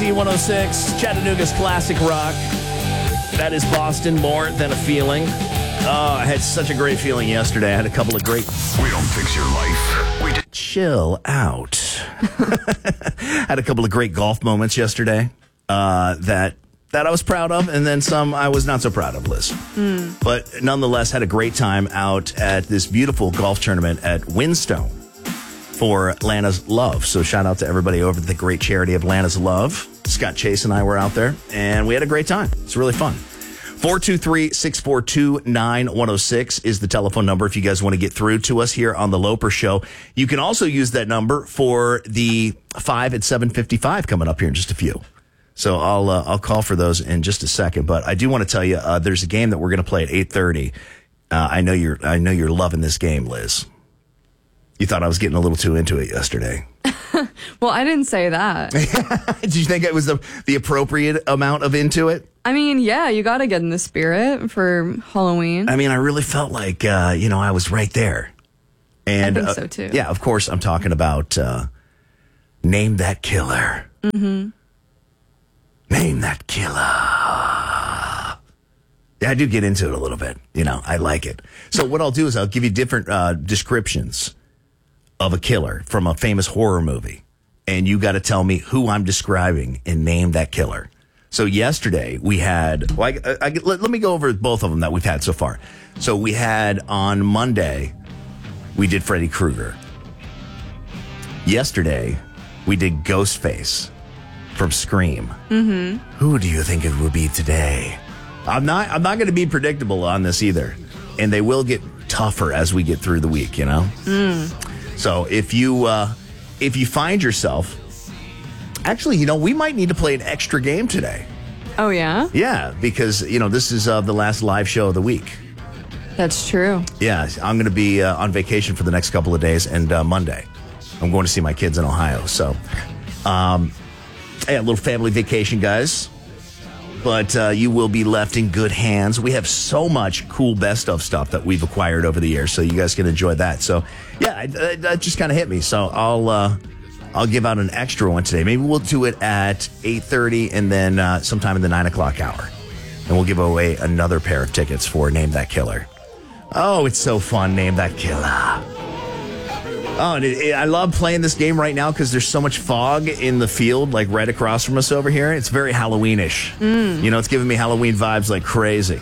KZ106, Chattanooga's classic rock. That is Boston, More Than a Feeling. Oh, I had such a great feeling yesterday. I had a couple of great... We don't fix your life. We just... Chill out. Had a couple of great golf moments yesterday that I was proud of, and then some I was not so proud of, Liz. But nonetheless, had a great time out at this beautiful golf tournament at Windstone for Atlanta's Love. So shout out to everybody over at the great charity of Atlanta's Love. Scott Chase and I were out there, and we had a great time. It's really fun. 423-642-9106 is the telephone number if you guys want to get through to us here on The Loper Show. You can also use that number for the 5 at 7:55 coming up here in just a few. So I'll call for those in just a second. But I do want to tell you, there's a game that we're going to play at 8:30. I know you're loving this game, Liz. You thought I was getting a little too into it yesterday. Well, I didn't say that. Did you think it was the appropriate amount of into it? I mean, yeah, you got to get in the spirit for Halloween. I mean, I really felt like, I was right there. And I think so, too. Yeah, of course, I'm talking about Name That Killer. Mm-hmm. Name That Killer. Yeah, I do get into it a little bit. I like it. So what I'll do is I'll give you different descriptions of a killer from a famous horror movie. And you got to tell me who I'm describing and name that killer. So yesterday we had, let me go over both of them that we've had so far. So we had on Monday, we did Freddy Krueger. Yesterday, we did Ghostface from Scream. Mm-hmm. Who do you think it will be today? I'm not going to be predictable on this either. And they will get tougher as we get through the week, So if you find yourself, actually, we might need to play an extra game today. Oh, yeah? Yeah, because, this is the last live show of the week. That's true. Yeah, I'm going to be on vacation for the next couple of days, and Monday I'm going to see my kids in Ohio. So, a little family vacation, guys. But you will be left in good hands. We have so much cool best of stuff that we've acquired over the years, so you guys can enjoy that. So, yeah, that just kind of hit me. So I'll give out an extra one today. Maybe we'll do it at 8:30 and then sometime in the 9 o'clock hour. And we'll give away another pair of tickets for Name That Killer. Oh, it's so fun, Name That Killer. Oh, and I love playing this game right now because there's so much fog in the field, like right across from us over here. It's very Halloweenish. It's giving me Halloween vibes like crazy.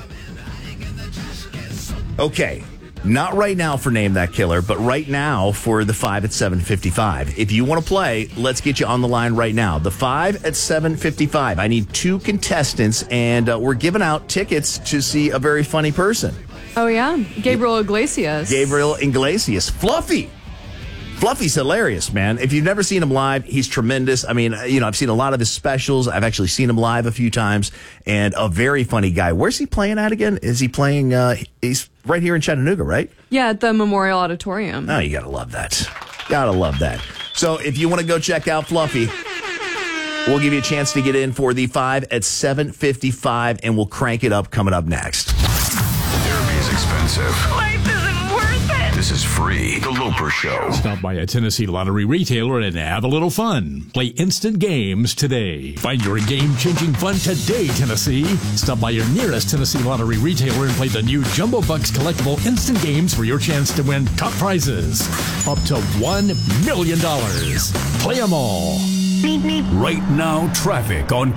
Okay, not right now for Name That Killer, but right now for the 5 at 7:55. If you want to play, let's get you on the line right now. The 5 at 7:55. I need 2 contestants, and we're giving out tickets to see a very funny person. Oh, yeah? Gabriel Iglesias. Gabriel Iglesias. Fluffy. Fluffy's hilarious, man. If you've never seen him live, he's tremendous. I mean, I've seen a lot of his specials. I've actually seen him live a few times, and a very funny guy. Where's he playing at again? Is he playing, he's right here in Chattanooga, right? Yeah, at the Memorial Auditorium. Oh, you gotta love that. Gotta love that. So if you want to go check out Fluffy, we'll give you a chance to get in for the 5 at 7:55, and we'll crank it up coming up next. Therapy is expensive. Life isn't worth it. This is free. The Loper Show. Stop by a Tennessee Lottery retailer and have a little fun. Play instant games today. Find your game-changing fun today, Tennessee. Stop by your nearest Tennessee Lottery retailer and play the new Jumbo Bucks collectible instant games for your chance to win top prizes. Up to $1 million. Play them all. Right now, traffic on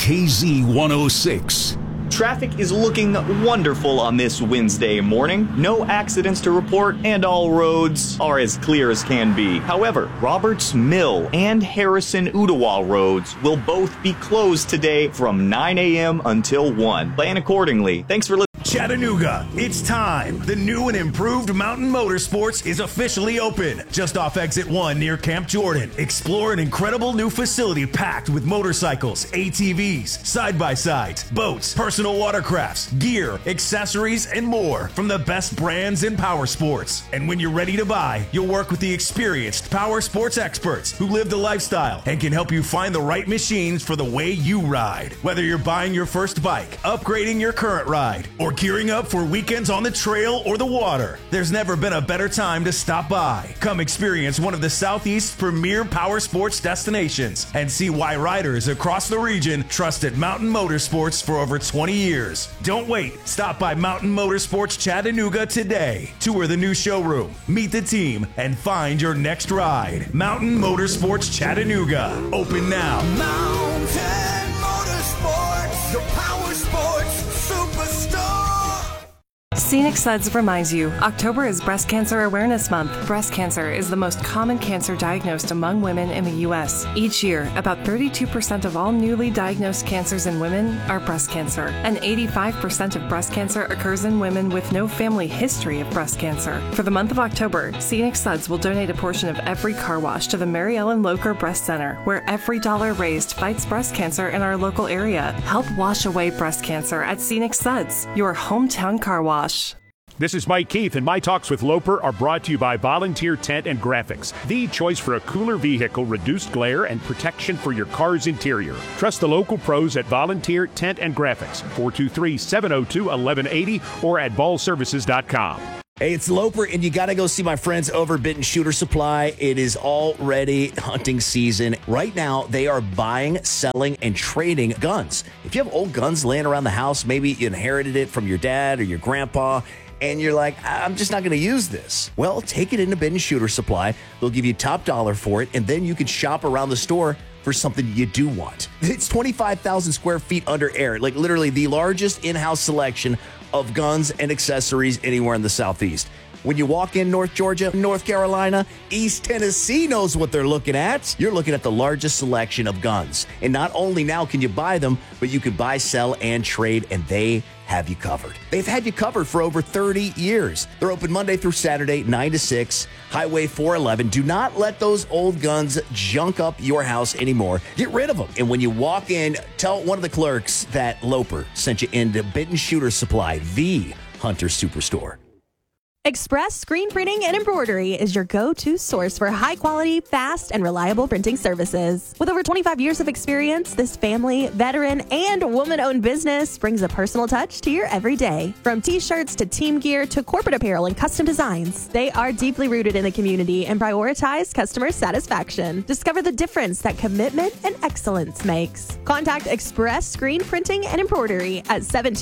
KZ106. Traffic is looking wonderful on this Wednesday morning. No accidents to report, and all roads are as clear as can be. However, Roberts Mill and Harrison Udawa roads will both be closed today from 9 a.m. until 1. Plan accordingly. Thanks for listening. Chattanooga, it's time. The new and improved Mountain Motorsports is officially open. Just off Exit 1 near Camp Jordan. Explore an incredible new facility packed with motorcycles, ATVs, side-by-sides, boats, personal watercrafts, gear, accessories, and more from the best brands in power sports. And when you're ready to buy, you'll work with the experienced power sports experts who live the lifestyle and can help you find the right machines for the way you ride. Whether you're buying your first bike, upgrading your current ride, or Gearing up for weekends on the trail or the water? There's never been a better time to stop by. Come experience one of the Southeast's premier power sports destinations and see why riders across the region trusted Mountain Motorsports for over 20 years. Don't wait. Stop by Mountain Motorsports Chattanooga today. Tour the new showroom, meet the team, and find your next ride. Mountain Motorsports Chattanooga. Open now. Mountain Motorsports, the power sports superstar. Scenic Suds reminds you, October is Breast Cancer Awareness Month. Breast cancer is the most common cancer diagnosed among women in the U.S. Each year, about 32% of all newly diagnosed cancers in women are breast cancer, and 85% of breast cancer occurs in women with no family history of breast cancer. For the month of October, Scenic Suds will donate a portion of every car wash to the Mary Ellen Locher Breast Center, where every dollar raised fights breast cancer in our local area. Help wash away breast cancer at Scenic Suds, your hometown car wash. This is Mike Keith, and my talks with Loper are brought to you by Volunteer Tent and Graphics, the choice for a cooler vehicle, reduced glare, and protection for your car's interior. Trust the local pros at Volunteer Tent and Graphics, 423-702-1180 or at ballservices.com. Hey, it's Loper, and you got to go see my friends over at Benton Shooter Supply. It is already hunting season. Right now, they are buying, selling, and trading guns. If you have old guns laying around the house, maybe you inherited it from your dad or your grandpa, and you're like, I'm just not going to use this. Well, take it into Benton Shooter Supply. They'll give you top dollar for it, and then you can shop around the store for something you do want. It's 25,000 square feet under air, like literally the largest in-house selection of guns and accessories anywhere in the Southeast. When you walk in North Georgia, North Carolina, East Tennessee knows what they're looking at. You're looking at the largest selection of guns. And not only now can you buy them, but you can buy, sell, and trade, and they have you covered. They've had you covered for over 30 years. They're open Monday through Saturday, 9 to 6, Highway 411. Do not let those old guns junk up your house anymore. Get rid of them. And when you walk in, tell one of the clerks that Loper sent you into Benton Shooter Supply, the Hunter Superstore. Express Screen Printing and Embroidery is your go-to source for high-quality, fast, and reliable printing services. With over 25 years of experience, this family, veteran, and woman-owned business brings a personal touch to your everyday. From T-shirts to team gear to corporate apparel and custom designs, they are deeply rooted in the community and prioritize customer satisfaction. Discover the difference that commitment and excellence makes. Contact Express Screen Printing and Embroidery at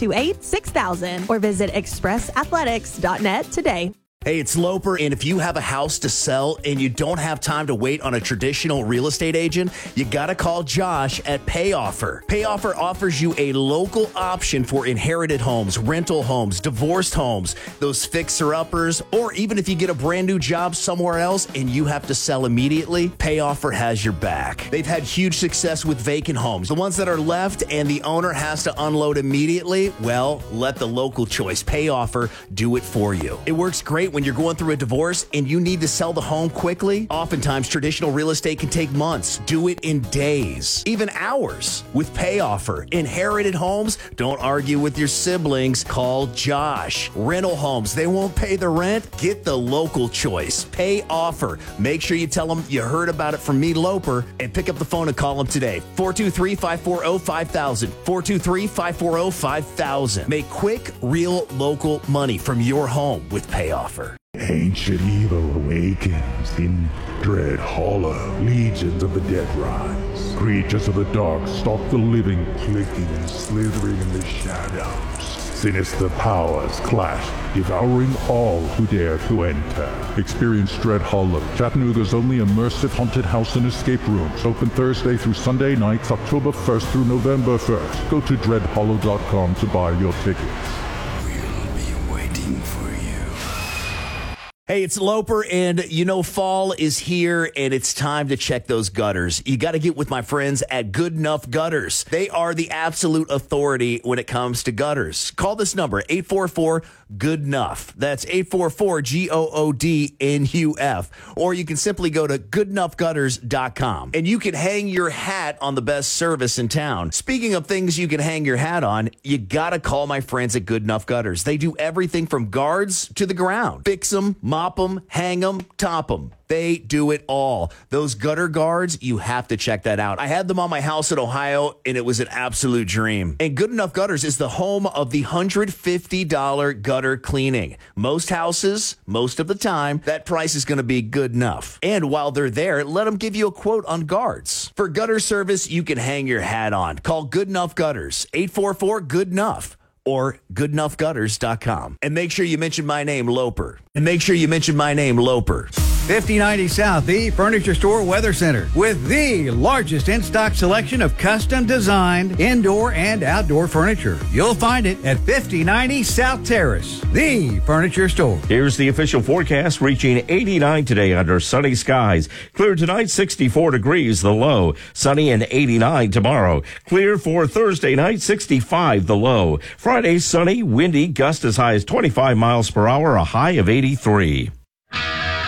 728-6000 or visit expressathletics.net today. Hey, it's Loper, and if you have a house to sell and you don't have time to wait on a traditional real estate agent, you got to call Josh at PayOffer. PayOffer offers you a local option for inherited homes, rental homes, divorced homes, those fixer-uppers, or even if you get a brand new job somewhere else and you have to sell immediately, PayOffer has your back. They've had huge success with vacant homes. The ones that are left and the owner has to unload immediately, well, let the local choice, PayOffer, do it for you. It works great when you're going through a divorce and you need to sell the home quickly. Oftentimes, traditional real estate can take months. Do it in days, even hours. With PayOffer, inherited homes, don't argue with your siblings. Call Josh. Rental homes, they won't pay the rent. Get the local choice. PayOffer. Make sure you tell them you heard about it from me, Loper, and pick up the phone and call them today. 423-540-5000. 423-540-5000. Make quick, real local money from your home with PayOffer. Ancient evil awakens in Dread Hollow. Legions of the dead rise. Creatures of the dark stalk the living, clicking and slithering in the shadows. Sinister powers clash, devouring all who dare to enter. Experience Dread Hollow, Chattanooga's only immersive haunted house and escape rooms. Open Thursday through Sunday nights, October 1st through November 1st. Go to dreadhollow.com to buy your tickets. We'll be waiting for you. Hey, it's Loper, and you know fall is here, and it's time to check those gutters. You got to get with my friends at Good Enough Gutters. They are the absolute authority when it comes to gutters. Call this number, 844-GOOD-ENOUGH. That's 844-GOODNUF. Or you can simply go to goodenoughgutters.com, and you can hang your hat on the best service in town. Speaking of things you can hang your hat on, you got to call my friends at Good Enough Gutters. They do everything from guards to the ground. Fix them, Mop them, hang them, top them. They do it all. Those gutter guards, you have to check that out. I had them on my house in Ohio, and it was an absolute dream. And Good Enough Gutters is the home of the $150 gutter cleaning. Most houses, most of the time, that price is going to be good enough. And while they're there, let them give you a quote on guards. For gutter service, you can hang your hat on. Call Good Enough Gutters, 844-GOOD-ENOUGH. Or goodenoughgutters.com. And make sure you mention my name, Loper. 5090 South, the Furniture Store Weather Center, with the largest in-stock selection of custom-designed indoor and outdoor furniture. You'll find it at 5090 South Terrace, the Furniture Store. Here's the official forecast, reaching 89 today under sunny skies. Clear tonight, 64 degrees, the low. Sunny and 89 tomorrow. Clear for Thursday night, 65 the low. Friday, sunny, windy, gust as high as 25 miles per hour, a high of 83.